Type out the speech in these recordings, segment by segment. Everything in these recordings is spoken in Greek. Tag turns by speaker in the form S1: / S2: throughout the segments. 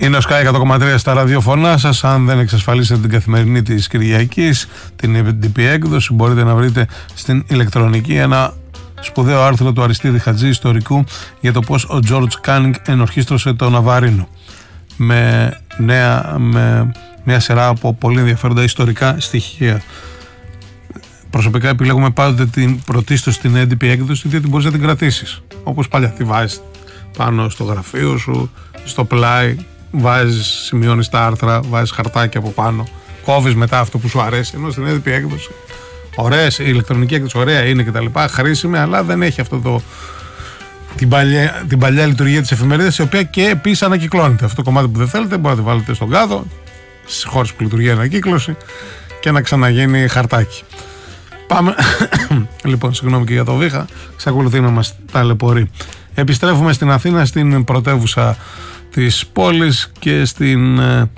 S1: Είναι ο Sky 100,3 στα ραδιοφωνά σας. Αν δεν εξασφαλίσετε την καθημερινή της Κυριακής, την DP έκδοση, μπορείτε να βρείτε στην ηλεκτρονική ένα σπουδαίο άρθρο του Αριστίδη Χατζή ιστορικού για το πώς ο Τζόρτζ Κάνινγκ ενορχίστρωσε το Ναβαρίνο. Με μια σειρά από πολύ ενδιαφέροντα ιστορικά στοιχεία. Προσωπικά επιλέγουμε πάντοτε πρωτίστως την έντυπη έκδοση, διότι μπορείς να την κρατήσεις. Όπως παλιά, τη βάζεις πάνω στο γραφείο σου, στο πλάι, σημειώνεις τα άρθρα, βάζεις χαρτάκι από πάνω, κόβεις μετά αυτό που σου αρέσει. Ενώ στην έντυπη έκδοση, ωραίες, η ηλεκτρονική έκδοση ωραία είναι κτλ. Χρήσιμη, αλλά δεν έχει αυτό την παλιά λειτουργία της εφημερίδας, η οποία και επίσης ανακυκλώνεται. Αυτό το κομμάτι που δεν θέλετε μπορείτε να το βάλετε στον κάδο, στις χώρες που λειτουργεί η ανακύκλωση, και να ξαναγίνει χαρτάκι. Πάμε. Λοιπόν, συγγνώμη και για το βήχα, εξακολουθεί να μας ταλαιπωρεί. Επιστρέφουμε στην Αθήνα, στην πρωτεύουσα της πόλης και στην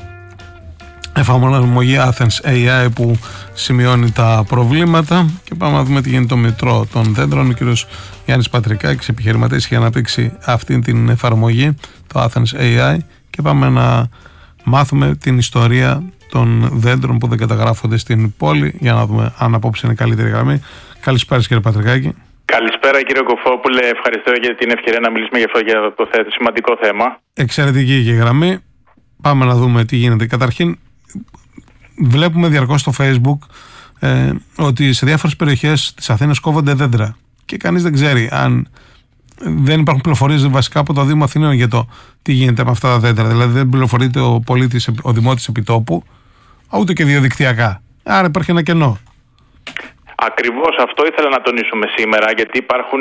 S1: εφαρμογή Athens AI που σημειώνει τα προβλήματα, και πάμε να δούμε τι γίνεται το Μητρό των Δέντρων. Ο κύριος Γιάννης Πατρικάκης, επιχειρηματής, είχε αναπτύξει αυτή την εφαρμογή, το Athens AI, και πάμε να μάθουμε την ιστορία των δέντρων που δεν καταγράφονται στην πόλη, για να δούμε αν απόψε είναι καλύτερη γραμμή. Καλησπέρα κύριε Πατρικάκη.
S2: Καλησπέρα κύριε Κοφόπουλε, ευχαριστώ για την ευκαιρία να μιλήσουμε για αυτό το σημαντικό θέμα.
S1: Εξαιρετική και η γραμμή. Πάμε να δούμε τι γίνεται. Καταρχήν, βλέπουμε διαρκώς στο Facebook ότι σε διάφορες περιοχές της Αθήνας κόβονται δέντρα και κανείς δεν ξέρει, αν δεν υπάρχουν πληροφορίες βασικά από το Δήμο Αθηναίων για το τι γίνεται με αυτά τα δέντρα. Δηλαδή δεν πληροφορείται ο πολίτης, ο δημότης επιτόπου, ούτε και διαδικτυακά. Άρα υπάρχει ένα κενό.
S2: Ακριβώς αυτό ήθελα να τονίσουμε σήμερα, γιατί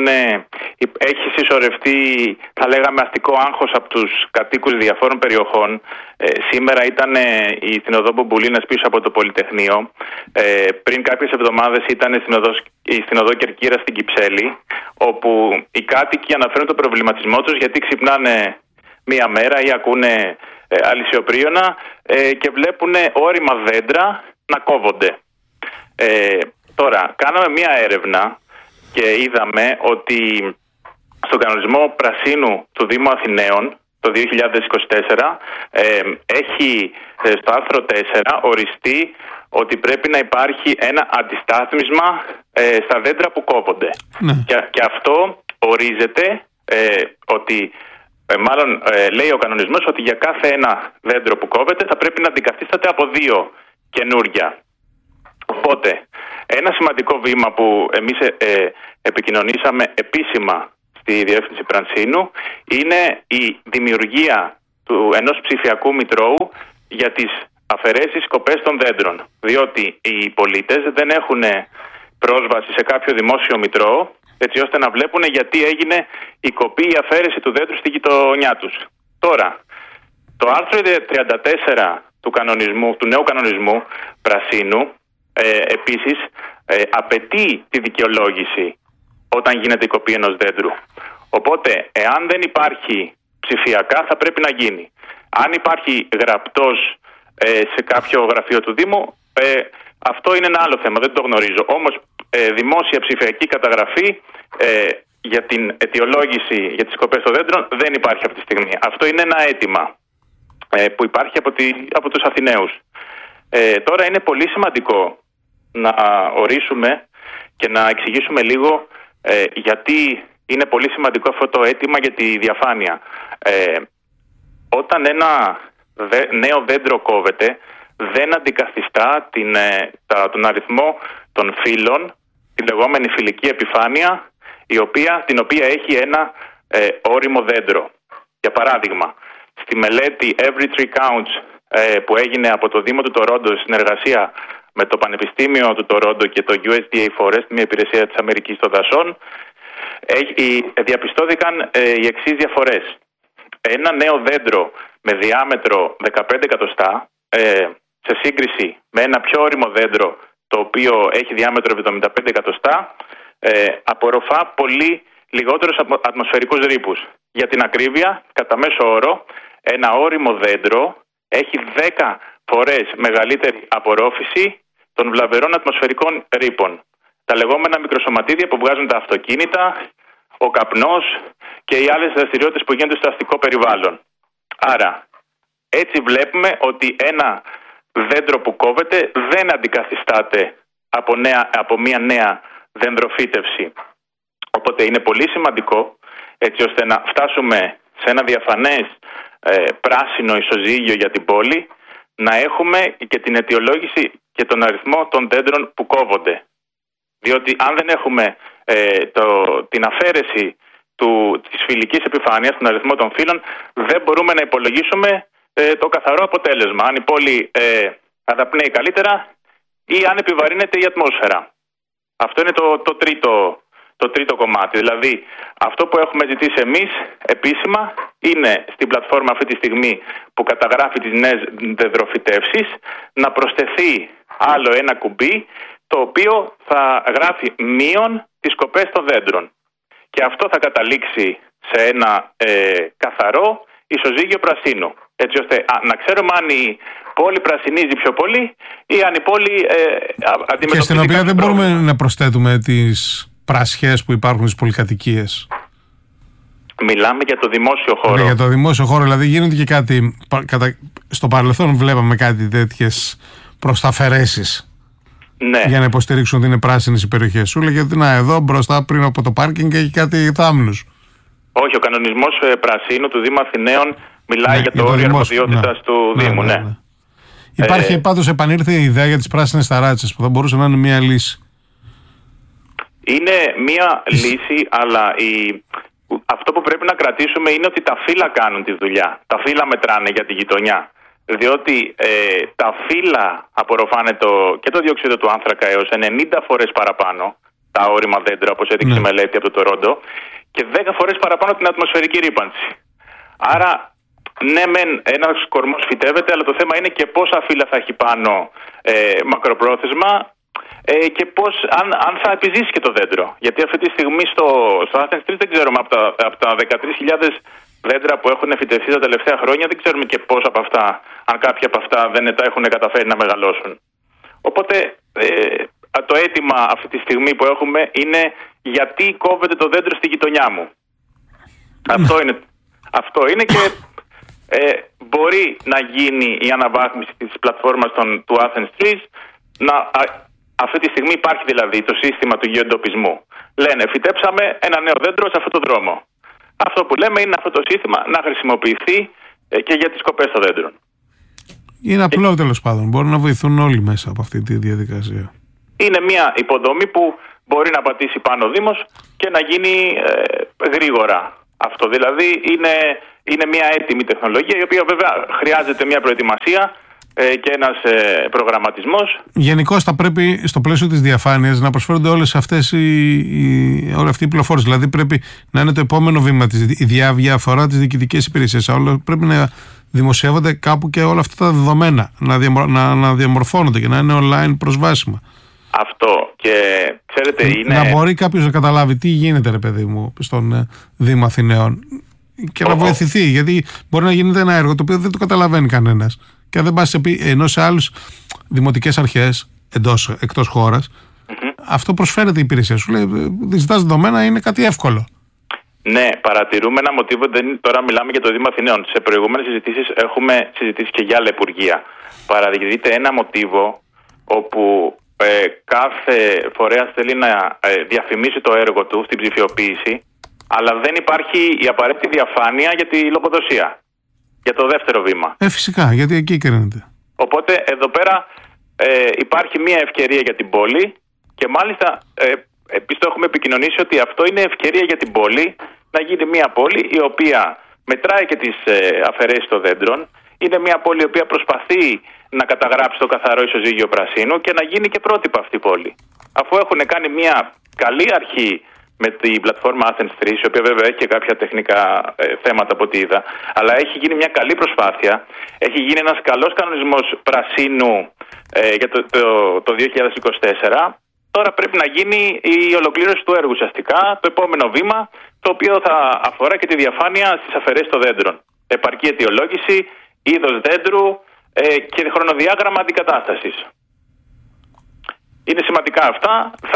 S2: έχει συσσωρευτεί, θα λέγαμε, αστικό άγχος από τους κατοίκους διαφόρων περιοχών. Σήμερα ήταν στην οδό Μπομπουλίνας πίσω από το Πολυτεχνείο. Πριν κάποιες εβδομάδες ήταν στην οδό Κερκύρας στην Κυψέλη, όπου οι κάτοικοι αναφέρουν τον προβληματισμό τους, γιατί ξυπνάνε μία μέρα ή ακούνε αλυσιοπρίωνα και βλέπουν όρημα δέντρα να κόβονται. Τώρα, κάναμε μία έρευνα και είδαμε ότι στον κανονισμό πρασίνου του Δήμου Αθηναίων το 2024 έχει στο άρθρο 4 οριστεί ότι πρέπει να υπάρχει ένα αντιστάθμισμα στα δέντρα που κόβονται. Ναι. Και αυτό ορίζεται ότι, μάλλον λέει ο κανονισμός, ότι για κάθε ένα δέντρο που κόβεται θα πρέπει να αντικαθίσταται από 2 καινούρια. Οπότε, ένα σημαντικό βήμα που εμείς επικοινωνήσαμε επίσημα στη Διεύθυνση Πρασίνου είναι η δημιουργία ενός ψηφιακού μητρώου για τις αφαιρέσεις κοπές των δέντρων. Διότι οι πολίτες δεν έχουν πρόσβαση σε κάποιο δημόσιο μητρό, έτσι ώστε να βλέπουν γιατί έγινε η κοπή ή η αφαίρεση του δέντρου στη γειτονιά τους. Τώρα, το άρθρο 34 του νέου κανονισμού Πρασίνου επίσης απαιτεί τη δικαιολόγηση όταν γίνεται η κοπή ενός δέντρου. Οπότε, εάν δεν υπάρχει ψηφιακά, θα πρέπει να γίνει. Αν υπάρχει γραπτός σε κάποιο γραφείο του Δήμου, αυτό είναι ένα άλλο θέμα, δεν το γνωρίζω. Όμως, δημόσια ψηφιακή καταγραφή για την αιτιολόγηση για τις κοπές των δέντρων δεν υπάρχει αυτή τη στιγμή. Αυτό είναι ένα αίτημα που υπάρχει από τους Αθηναίους. Τώρα είναι πολύ σημαντικό να ορίσουμε και να εξηγήσουμε λίγο γιατί είναι πολύ σημαντικό αυτό το αίτημα για τη διαφάνεια. Όταν ένα νέο δέντρο κόβεται, δεν αντικαθιστά τον αριθμό των φύλων, τη λεγόμενη φυλική επιφάνεια, την οποία έχει ένα όριμο δέντρο. Για παράδειγμα, στη μελέτη Every Tree Counts που έγινε από το Δήμο του Τορόντο σε συνεργασία με το Πανεπιστήμιο του Τορόντο και το USDA Forest, μια υπηρεσία της Αμερικής των δασών, διαπιστώθηκαν οι εξής διαφορές. Ένα νέο δέντρο με διάμετρο 15 εκατοστά, σε σύγκριση με ένα πιο όριμο δέντρο το οποίο έχει διάμετρο 75 εκατοστά, απορροφά πολύ λιγότερους ατμοσφαιρικούς ρήπους. Για την ακρίβεια, κατά μέσο όρο, ένα όριμο δέντρο έχει 10 φορές μεγαλύτερη απορρόφηση των βλαβερών ατμοσφαιρικών ρήπων. Τα λεγόμενα μικροσωματίδια που βγάζουν τα αυτοκίνητα, ο καπνός και οι άλλες δραστηριότητες που γίνονται στο αστικό περιβάλλον. Άρα, Έτσι βλέπουμε ότι ένα δέντρο που κόβεται δεν αντικαθιστάται από μια νέα δενδροφύτευση. Οπότε είναι πολύ σημαντικό, έτσι ώστε να φτάσουμε σε ένα διαφανές πράσινο ισοζύγιο για την πόλη, να έχουμε και την αιτιολόγηση και τον αριθμό των δέντρων που κόβονται. Διότι αν δεν έχουμε την αφαίρεση της φυλλικής επιφάνειας, τον αριθμό των φύλλων, δεν μπορούμε να υπολογίσουμε το καθαρό αποτέλεσμα. Αν η πόλη αναπνέει καλύτερα ή αν επιβαρύνεται η ατμόσφαιρα. Αυτό είναι το τρίτο κομμάτι. Δηλαδή, αυτό που έχουμε ζητήσει εμείς επίσημα είναι στην πλατφόρμα αυτή τη στιγμή που καταγράφει τις νέες δεντροφυτεύσεις να προσθεθεί άλλο ένα κουμπί το οποίο θα γράφει μείον τις κοπές των δέντρων. Και αυτό θα καταλήξει σε ένα καθαρό ισοζύγιο πρασίνου. Έτσι ώστε να ξέρουμε αν η πόλη πρασινίζει πιο πολύ ή αν η πόλη αντιμετωπίζει. Και
S1: στην οποία δεν μπορούμε να προσθέτουμε τις πρασιές που υπάρχουν στις πολυκατοικίες.
S2: Μιλάμε για το δημόσιο χώρο.
S1: Για το δημόσιο χώρο, δηλαδή γίνεται και κάτι. Στο παρελθόν βλέπαμε κάτι τέτοιες προσταφαιρέσεις.
S2: Ναι.
S1: Για να υποστηρίξουν ότι είναι πράσινες οι περιοχές. Σου λέγεται ότι εδώ μπροστά πριν από το πάρκινγκ έχει κάτι θάμνους.
S2: Όχι, ο κανονισμός πρασίνου του Δήμου Αθηναίων μιλάει για το όριο αρμοδιότητας του Δήμου. Ναι.
S1: Υπάρχει πάντως, επανήρθε η ιδέα για τις πράσινες ταράτσες που θα μπορούσε να είναι μια λύση.
S2: Είναι μια λύση, αλλά αυτό που πρέπει να κρατήσουμε είναι ότι τα φύλλα κάνουν τη δουλειά. Τα φύλλα μετράνε για τη γειτονιά. Διότι τα φύλλα απορροφάνε και το διοξείδιο του άνθρακα έως 90 φορές παραπάνω, τα όρημα δέντρα, όπως έδειξε η μελέτη από το Τορόντο, και 10 φορές παραπάνω την ατμοσφαιρική ρύπανση. Άρα, ναι, ένας κορμός φυτεύεται, αλλά το θέμα είναι και πόσα φύλλα θα έχει πάνω μακροπρόθεσμα και αν θα επιζήσει και το δέντρο. Γιατί αυτή τη στιγμή στο Athens 3 δεν ξέρουμε από τα 13.000 δέντρα που έχουν φυτευτεί τα τελευταία χρόνια, δεν ξέρουμε και πόσα από αυτά, αν κάποια από αυτά δεν τα έχουν καταφέρει να μεγαλώσουν. Οπότε το αίτημα αυτή τη στιγμή που έχουμε είναι γιατί κόβεται το δέντρο στη γειτονιά μου. Αυτό είναι και μπορεί να γίνει η αναβάθμιση της πλατφόρμας του Athens Trees. Αυτή τη στιγμή υπάρχει δηλαδή το σύστημα του γεωεντοπισμού. Λένε φυτέψαμε ένα νέο δέντρο σε αυτό το δρόμο. Αυτό που λέμε είναι αυτό το σύστημα να χρησιμοποιηθεί και για τις κοπές των δέντρων.
S1: Είναι απλό τέλος πάντων. Μπορούν να βοηθούν όλοι μέσα από αυτή τη διαδικασία.
S2: Είναι μια υποδομή που μπορεί να πατήσει πάνω ο Δήμος και να γίνει γρήγορα. Αυτό δηλαδή είναι μια έτοιμη τεχνολογία, η οποία βέβαια χρειάζεται μια προετοιμασία και ένας προγραμματισμός. Γενικώς θα πρέπει στο πλαίσιο της διαφάνειας να προσφέρονται όλες αυτές όλη αυτή η πληροφόρηση. Δηλαδή πρέπει να είναι το επόμενο βήμα της διαφορά της διοικητικής υπηρεσίας. Πρέπει να δημοσιεύονται κάπου και όλα αυτά τα δεδομένα, να διαμορφώνονται και να είναι online προσβάσιμα. Αυτό και ξέρετε είναι... Να μπορεί κάποιος να καταλάβει τι γίνεται ρε παιδί μου στον Δήμο Αθηναίων και να βοηθηθεί, γιατί μπορεί να γίνεται ένα έργο το οποίο δεν το καταλαβαίνει κανένας και αν δεν πας ενώ σε άλλους δημοτικές αρχές εκτός χώρας αυτό προσφέρεται η υπηρεσία σου, λέει ζητάς δεδομένα, είναι κάτι εύκολο. Ναι, παρατηρούμε ένα μοτίβο, τώρα μιλάμε για το Δήμο Αθηναίων, σε προηγούμενες συζητήσεις έχουμε συζητήσει και για άλλα υπουργεία. Παραδειγνύεται ένα μοτίβο όπου κάθε φορέας θέλει να διαφημίσει το έργο του στην ψηφιοποίηση, αλλά δεν υπάρχει η απαραίτητη διαφάνεια για τη λογοδοσία, για το δεύτερο βήμα. Φυσικά, γιατί εκεί κρίνεται. Οπότε εδώ πέρα υπάρχει μια ευκαιρία για την πόλη και μάλιστα επίσης το έχουμε επικοινωνήσει ότι αυτό είναι ευκαιρία για την πόλη να γίνει μια πόλη η οποία μετράει και τις αφαιρέσεις των δέντρων. Είναι μια πόλη η οποία προσπαθεί να καταγράψει το καθαρό ισοζύγιο πρασίνου και να γίνει και πρότυπα αυτή η πόλη. Αφού έχουν κάνει μια καλή αρχή με την πλατφόρμα Athens 3, η οποία βέβαια έχει και κάποια τεχνικά θέματα από ό,τι είδα, αλλά έχει γίνει μια καλή προσπάθεια. Έχει γίνει ένας καλός κανονισμός πρασίνου για το 2024. Τώρα πρέπει να γίνει η ολοκλήρωση του έργου ουσιαστικά, το επόμενο βήμα, το οποίο θα αφορά και τη διαφάνεια στις αφαιρέσεις των δέντρων. Επαρκή αιτιολόγηση, είδος δέντρου και χρονοδιάγραμμα αντικατάστασης. Είναι σημαντικά αυτά.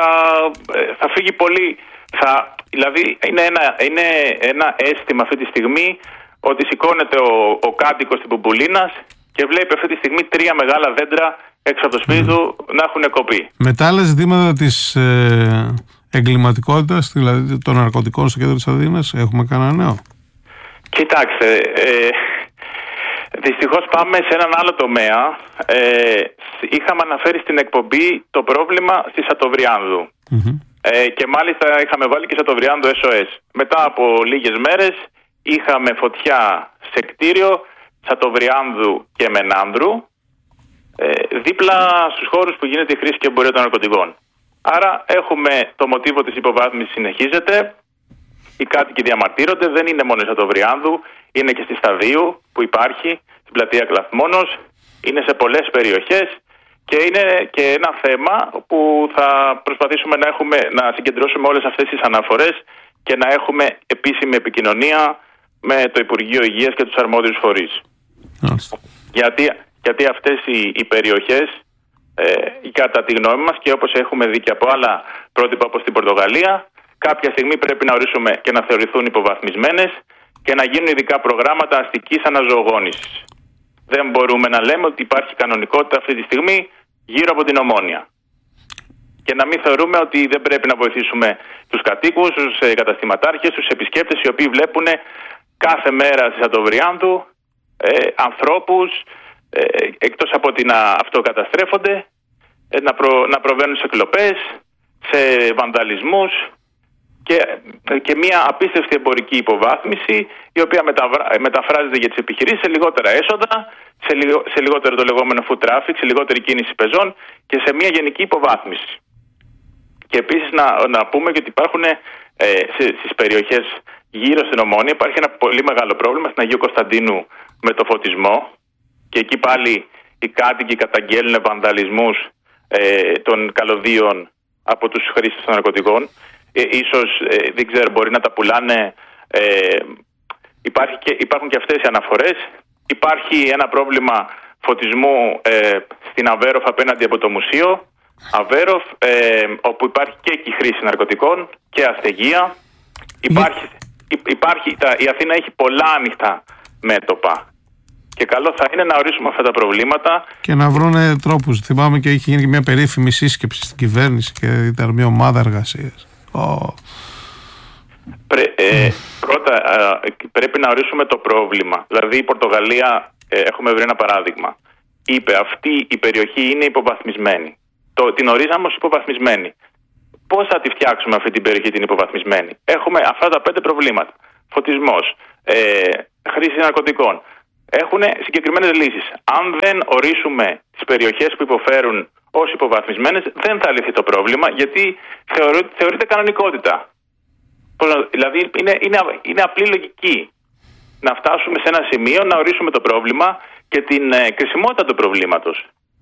S2: Θα φύγει πολύ. Δηλαδή είναι ένα αίσθημα αυτή τη στιγμή ότι σηκώνεται ο κάτοικος στην Μπουμπουλίνας και βλέπει αυτή τη στιγμή 3 μεγάλα δέντρα έξω από το σπίτι του να έχουν κοπεί.
S1: Μετά άλλα ζητήματα της εγκληματικότητας, δηλαδή των ναρκωτικών στο κέντρο της Αθήνας, έχουμε κανένα νέο?
S2: Κοιτάξτε, δυστυχώς πάμε σε έναν άλλο τομέα. Είχαμε αναφέρει στην εκπομπή το πρόβλημα στη Σατοβριάνδου. Και μάλιστα είχαμε βάλει και Σατοβριάνδου SOS. Μετά από λίγες μέρες είχαμε φωτιά σε κτίριο Σατοβριάνδου και Μενάνδρου, δίπλα στους χώρους που γίνεται η χρήση και εμπορία των ναρκωτικών. Άρα έχουμε το μοτίβο της υποβάθμισης συνεχίζεται, οι κάτοικοι διαμαρτύρονται, δεν είναι μόνο η Σατοβριάνδου, είναι και στη Σταδίου που υπάρχει, στην πλατεία Κλαθμόνος, είναι σε πολλές περιοχές και είναι και ένα θέμα που θα προσπαθήσουμε να συγκεντρώσουμε όλες αυτές τις αναφορές και να έχουμε επίσημη επικοινωνία με το Υπουργείο Υγείας και τους αρμόδιους φορείς. Γιατί αυτές οι περιοχές, κατά τη γνώμη μας και όπως έχουμε δει και από άλλα πρότυπα όπως στην Πορτογαλία, κάποια στιγμή πρέπει να ορίσουμε και να θεωρηθούν υποβαθμισμένες και να γίνουν ειδικά προγράμματα αστικής αναζωογόνησης. Δεν μπορούμε να λέμε ότι υπάρχει κανονικότητα αυτή τη στιγμή γύρω από την Ομόνοια. Και να μην θεωρούμε ότι δεν πρέπει να βοηθήσουμε τους κατοίκους, τους καταστηματάρχες, τους επισκέπτες οι οποίοι βλέπουν κάθε μέρα στη Σατοβριάνδου ανθρώπους εκτός από ότι να αυτοκαταστρέφονται, να προβαίνουν σε κλοπές, σε βανδαλισμούς και μια απίστευτη εμπορική υποβάθμιση η οποία μεταφράζεται για τις επιχειρήσεις σε λιγότερα έσοδα, σε λιγότερο το λεγόμενο food traffic, σε λιγότερη κίνηση πεζών και σε μια γενική υποβάθμιση. Και επίσης να πούμε και ότι υπάρχουν στις περιοχές γύρω στην Ομόνοια υπάρχει ένα πολύ μεγάλο πρόβλημα στην Αγίου Κωνσταντίνου με το φωτισμό και εκεί πάλι οι κάτοικοι καταγγέλνουν βανδαλισμούς των καλωδίων από τους χρήστες των ναρκωτικών. Ίσως, δεν ξέρω, μπορεί να τα πουλάνε. Υπάρχουν και αυτές οι αναφορές. Υπάρχει ένα πρόβλημα φωτισμού στην Αβέροφ απέναντι από το Μουσείο Αβέροφ, όπου υπάρχει και εκεί χρήση ναρκωτικών και αστεγία. Η Αθήνα έχει πολλά ανοιχτά μέτωπα. Και καλό θα είναι να ορίσουμε αυτά τα προβλήματα. Και να βρούνε τρόπους. Θυμάμαι και είχε γίνει και μια περίφημη σύσκεψη στην κυβέρνηση και ήταν μια ομάδα εργασίας. Πρώτα πρέπει να ορίσουμε το πρόβλημα. Δηλαδή η Πορτογαλία, έχουμε βρει ένα παράδειγμα. Είπε αυτή η περιοχή είναι υποβαθμισμένη. Την ορίζαμε ως υποβαθμισμένη. Πώς θα τη φτιάξουμε αυτή την περιοχή την υποβαθμισμένη? Έχουμε αυτά τα 5 προβλήματα. Φωτισμός, χρήση ναρκωτικών. Έχουν συγκεκριμένες λύσεις. Αν δεν ορίσουμε τις περιοχές που υποφέρουν ως υποβαθμισμένες, δεν θα λυθεί το πρόβλημα, γιατί θεωρείται κανονικότητα. Δηλαδή είναι απλή λογική να φτάσουμε σε ένα σημείο να ορίσουμε το πρόβλημα και την κρισιμότητα του προβλήματος.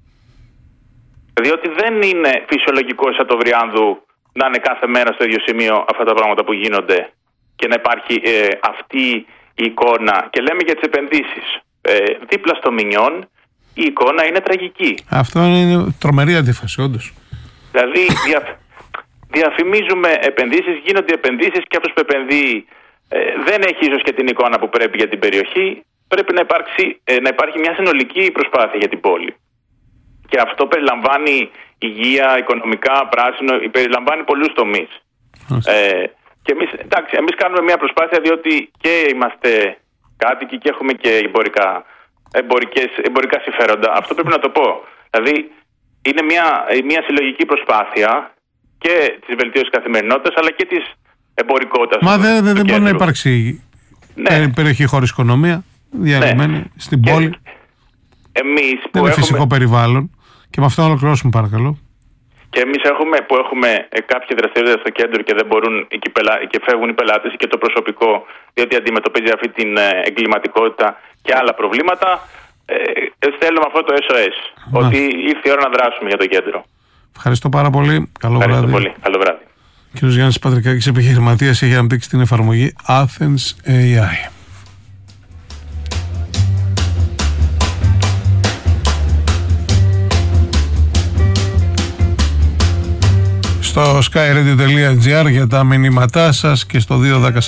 S2: Διότι δεν είναι φυσιολογικό σε Σατοβριάνδου να είναι κάθε μέρα στο ίδιο σημείο αυτά τα πράγματα που γίνονται και να υπάρχει αυτή η εικόνα. Και λέμε για τις επενδύσεις. Δίπλα στο Μινιόν η εικόνα είναι τραγική. Αυτό είναι τρομερή αντίφαση, όντως. Δηλαδή διαφημίζουμε επενδύσεις, γίνονται επενδύσεις και αυτός που επενδύει δεν έχει ίσως και την εικόνα που πρέπει για την περιοχή. Πρέπει να υπάρχει μια συνολική προσπάθεια για την πόλη. Και αυτό περιλαμβάνει υγεία, οικονομικά, πράσινο, περιλαμβάνει πολλούς τομείς. Και εμείς κάνουμε μια προσπάθεια διότι και είμαστε κάτοικοι και έχουμε και εμπορικά συμφέροντα. Αυτό πρέπει να το πω. Δηλαδή είναι μια συλλογική προσπάθεια και της βελτίωσης καθημερινότητας αλλά και της εμπορικότητας. Μα δεν μπορεί να υπάρξει περιοχή χωρίς οικονομία, διαλυμένη στην πόλη. Εμείς δεν είναι φυσικό περιβάλλον. Και με αυτό να ολοκληρώσουμε, παρακαλώ. Και εμείς που έχουμε κάποια δραστηριότητα στο κέντρο και δεν μπορούν και φεύγουν οι πελάτες και το προσωπικό, διότι αντιμετωπίζει αυτή την εγκληματικότητα και άλλα προβλήματα, στέλνουμε αυτό το SOS. Ότι ήρθε η ώρα να δράσουμε για το κέντρο. Ευχαριστώ πάρα πολύ. Καλό βράδυ. Πολύ. Καλό βράδυ. Ο κ. Γιάννης Πατρικάκης, επιχειρηματίας, έχει αναπτύξει την εφαρμογή Athens AI.
S1: στο skyradio.gr για τα μηνύματά σας και στο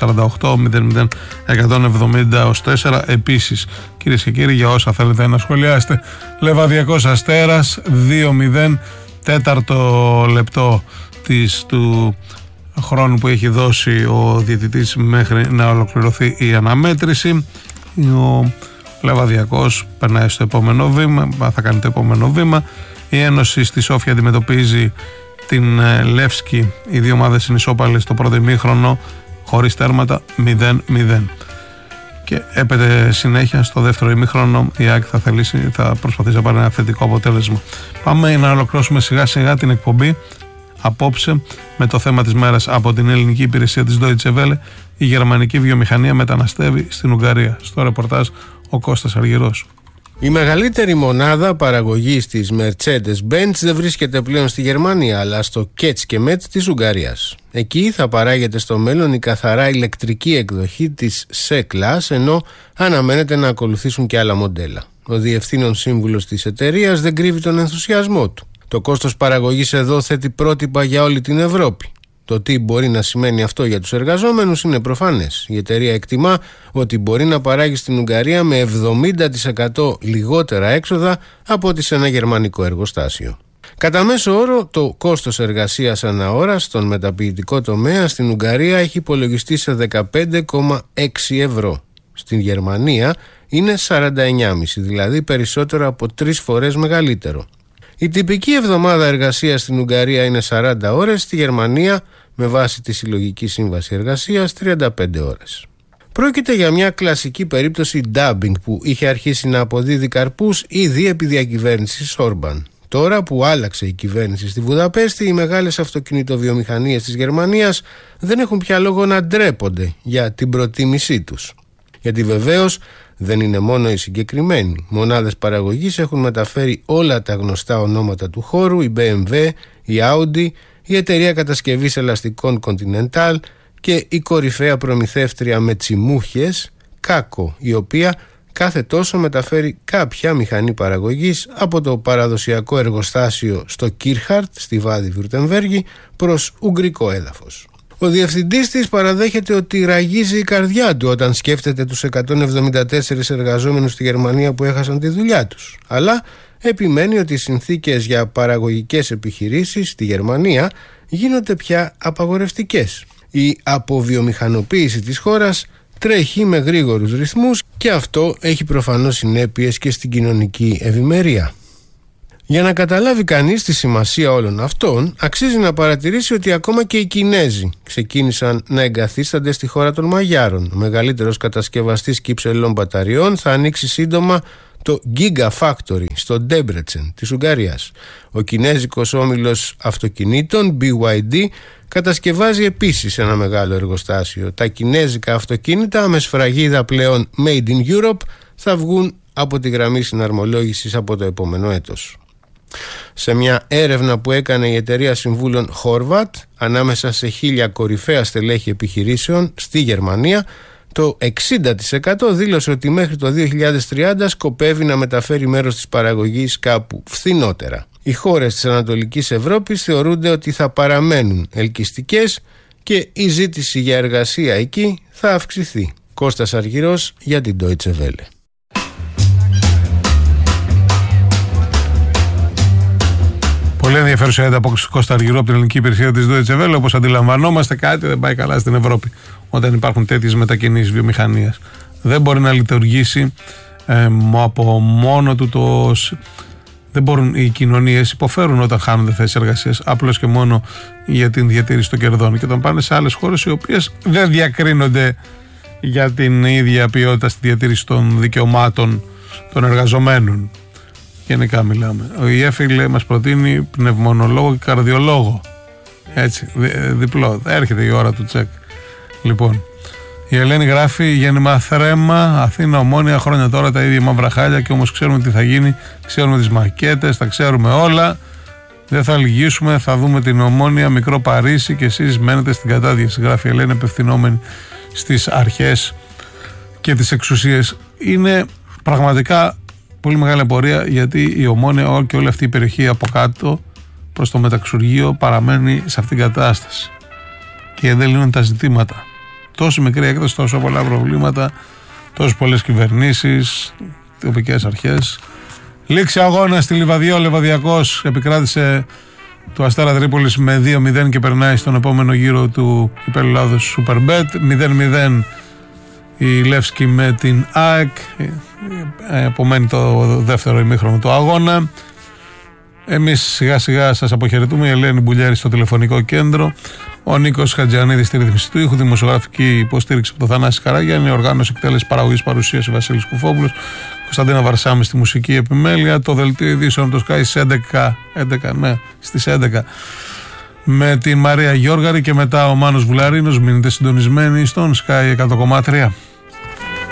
S1: 2-10-48-00-170-4 επίσης. Κυρίες και κύριοι, για όσα θέλετε να σχολιάσετε. Λεβαδιακός Αστέρας 2-0, τέταρτο λεπτό του χρόνου που έχει δώσει ο διαιτητής μέχρι να ολοκληρωθεί η αναμέτρηση. Ο Λεβαδιακός περνάει στο επόμενο βήμα, θα κάνει το επόμενο βήμα. Η Ένωση στη Σόφια αντιμετωπίζει την Λεύσκη. Οι δύο ομάδες είναι ισόπαλες στο πρώτο ημίχρονο, χωρίς τέρματα, 0-0. Και έπεται συνέχεια στο δεύτερο ημίχρονο η ΑΕΚ θα προσπαθήσει να πάρει ένα θετικό αποτέλεσμα. Πάμε να ολοκληρώσουμε σιγά σιγά την εκπομπή απόψε με το θέμα της μέρας από την ελληνική υπηρεσία της Deutsche Welle. Η γερμανική βιομηχανία μεταναστεύει στην Ουγγαρία. Στο ρεπορτάζ ο Κώστας Αργυρός.
S3: Η μεγαλύτερη μονάδα παραγωγής της Mercedes-Benz δεν βρίσκεται πλέον στη Γερμανία, αλλά στο Kecskemét της Ουγγαρίας. Εκεί θα παράγεται στο μέλλον η καθαρά ηλεκτρική εκδοχή της C-Class, ενώ αναμένεται να ακολουθήσουν και άλλα μοντέλα. Ο διευθύνων σύμβουλος της εταιρείας δεν κρύβει τον ενθουσιασμό του. Το κόστος παραγωγής εδώ θέτει πρότυπα για όλη την Ευρώπη. Το τι μπορεί να σημαίνει αυτό για τους εργαζόμενους είναι προφανές. Η εταιρεία εκτιμά ότι μπορεί να παράγει στην Ουγγαρία με 70% λιγότερα έξοδα από ότι σε ένα γερμανικό εργοστάσιο. Κατά μέσο όρο, το κόστος εργασίας ανά ώρα στον μεταποιητικό τομέα στην Ουγγαρία έχει υπολογιστεί σε 15,6 ευρώ. Στην Γερμανία είναι 49,5, δηλαδή περισσότερο από 3 φορές μεγαλύτερο. Η τυπική εβδομάδα εργασίας στην Ουγγαρία είναι 40 ώρες, στη Γερμανία με βάση τη Συλλογική Σύμβαση Εργασίας 35 ώρες. Πρόκειται για μια κλασική περίπτωση dumping που είχε αρχίσει να αποδίδει καρπούς ήδη επί διακυβέρνησης Όρμπαν. Τώρα που άλλαξε η κυβέρνηση στη Βουδαπέστη, οι μεγάλες αυτοκινητοβιομηχανίες της Γερμανίας δεν έχουν πια λόγο να ντρέπονται για την προτίμησή τους. Γιατί βεβαίως δεν είναι μόνο οι συγκεκριμένοι. Μονάδες παραγωγής έχουν μεταφέρει όλα τα γνωστά ονόματα του χώρου, η BMW, η Audi, η εταιρεία κατασκευής ελαστικών Continental και η κορυφαία προμηθεύτρια με τσιμούχες, Kako, η οποία κάθε τόσο μεταφέρει κάποια μηχανή παραγωγής από το παραδοσιακό εργοστάσιο στο Κίρχαρτ στη Βάδη Βιουρτεμβέργη προς ουγγρικό έδαφος. Ο διευθυντής της παραδέχεται ότι ραγίζει η καρδιά του όταν σκέφτεται τους 174 εργαζόμενους στη Γερμανία που έχασαν τη δουλειά τους. Αλλά επιμένει ότι οι συνθήκες για παραγωγικές επιχειρήσεις στη Γερμανία γίνονται πια απαγορευτικές. Η αποβιομηχανοποίηση της χώρας τρέχει με γρήγορους ρυθμούς και αυτό έχει προφανώς συνέπειες και στην κοινωνική ευημερία. Για να καταλάβει κανείς τη σημασία όλων αυτών, αξίζει να παρατηρήσει ότι ακόμα και οι Κινέζοι ξεκίνησαν να εγκαθίστανται στη χώρα των Μαγιάρων. Ο μεγαλύτερος κατασκευαστής κυψελών μπαταριών θα ανοίξει σύντομα το Gigafactory στο Ντέμπρετσεν της Ουγγαρίας. Ο κινέζικος όμιλος αυτοκινήτων BYD κατασκευάζει επίσης ένα μεγάλο εργοστάσιο. Τα κινέζικα αυτοκίνητα με σφραγίδα πλέον Made in Europe θα βγουν από τη γραμμή συναρμολόγησης από το επόμενο έτος. Σε μια έρευνα που έκανε η εταιρεία συμβούλων Horvat ανάμεσα σε 1.000 κορυφαία στελέχη επιχειρήσεων στη Γερμανία, το 60% δήλωσε ότι μέχρι το 2030 σκοπεύει να μεταφέρει μέρος της παραγωγής κάπου φθηνότερα. Οι χώρες της Ανατολικής Ευρώπης θεωρούνται ότι θα παραμένουν ελκυστικές και η ζήτηση για εργασία εκεί θα αυξηθεί. Κώστας Αργυρός για την Deutsche Welle.
S1: Πολύ ενδιαφέρουσα η ανταπόκριση του Κώστα Αργυρού από την ελληνική υπηρεσία της Deutsche Welle. Όπως αντιλαμβανόμαστε, κάτι δεν πάει καλά στην Ευρώπη όταν υπάρχουν τέτοιες μετακινήσεις βιομηχανίας. Δεν μπορεί να λειτουργήσει από μόνο του το. Δεν μπορούν οι κοινωνίες, υποφέρουν όταν χάνονται θέσεις εργασίας, απλώς και μόνο για την διατήρηση των κερδών. Και όταν πάνε σε άλλες χώρες οι οποίες δεν διακρίνονται για την ίδια ποιότητα στη διατήρηση των δικαιωμάτων των εργαζομένων. Γενικά μιλάμε. Ο ΙΕΦ μας προτείνει πνευμονολόγο και καρδιολόγο. Έτσι, διπλό. Έρχεται η ώρα του τσεκ. Λοιπόν, η Ελένη γράφει: γέννημα Θρέμα, Αθήνα, Ομόνια, χρόνια τώρα τα ίδια μαύρα χάλια και όμως ξέρουμε τι θα γίνει. Ξέρουμε τις μακέτες, τα ξέρουμε όλα. Δεν θα λυγίσουμε, θα δούμε την Ομόνια, μικρό Παρίσι και εσείς μένετε στην κατάδυση. Γράφει η Ελένη, απευθυνόμενη στις αρχές και τις εξουσίες. Είναι πραγματικά πολύ μεγάλη απορία γιατί η Ομόνια και όλη αυτή η περιοχή από κάτω προς το μεταξουργείο παραμένει σε αυτήν την κατάσταση και δεν λύνουν τα ζητήματα. Τόσο μικρή έκταση, τόσο πολλά προβλήματα, τόσο πολλές κυβερνήσεις, τοπικές αρχές. Λήξη αγώνα στη Λιβαδιά, ο Λεβαδιακός επικράτησε του Αστέρα Τρίπολης με 2-0 και περνάει στον επόμενο γύρο του Κυπέλλου Ελλάδος Superbet. 0-0 η Λεύσκη με την ΑΕΚ. Απομένει το δεύτερο ημίχρονο του αγώνα. Εμείς σιγά σιγά σας αποχαιρετούμε. Η Ελένη Μπουλιάρη στο τηλεφωνικό κέντρο, ο Νίκος Χατζιανίδης στη ρύθμιση του ήχου, δημοσιογραφική υποστήριξη από το Θανάση Καράγιαννη, οργάνωση, εκτέλεση, παραγωγής, παρουσίαση Βασίλης Κουφόπουλος, Κωνσταντίνα Βαρσάμη στη μουσική επιμέλεια. Το δελτίο ειδήσεων το Sky στις 11 με την Μαρία Γιώργαρη και μετά ο Μάνος Βουλαρίνος. Μείνετε συντονισμένοι στον Sky 100,3.